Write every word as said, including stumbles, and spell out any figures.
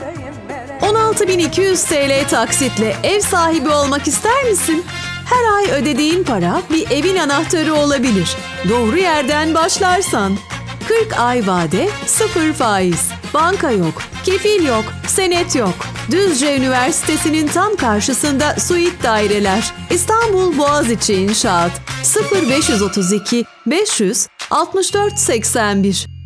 on altı bin iki yüz T L taksitle ev sahibi olmak ister misin? Her ay ödediğin para bir evin anahtarı olabilir. Doğru yerden başlarsan. kırk ay vade, sıfır faiz. Banka yok, kefil yok, senet yok. Düzce Üniversitesi'nin tam karşısında suite daireler. İstanbul Boğaziçi İnşaat. sıfır beş otuz iki beş yüz altmış dört seksen bir